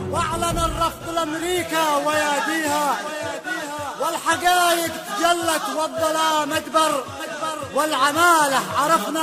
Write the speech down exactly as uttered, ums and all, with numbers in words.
واعلن الرفض لامريكا وياديها، والحقائق تجلت والظلام ادبر، والعماله عرفنا